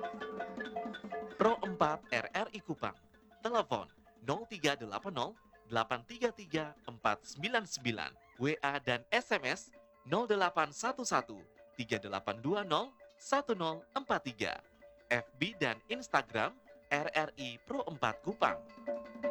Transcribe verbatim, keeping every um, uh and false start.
Pro empat R R I Kupang. Telepon nol tiga delapan nol delapan tiga tiga empat sembilan sembilan. W A dan S M S nol delapan satu satu tiga delapan dua nol satu nol empat tiga. F B dan Instagram R R I Pro empat Kupang.